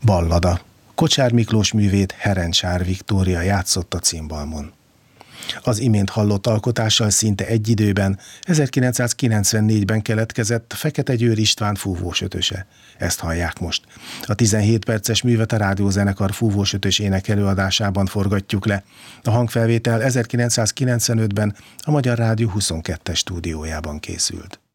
Ballada. Kocsár Miklós művét Herencsár Viktória játszotta cimbalmon. Az imént hallott alkotással szinte egy időben 1994-ben keletkezett Fekete Győr István fúvósötöse. Ezt hallják most. A 17 perces művet a Rádiózenekar fúvósötös énekelőadásában forgatjuk le. A hangfelvétel 1995-ben a Magyar Rádió 22-es stúdiójában készült.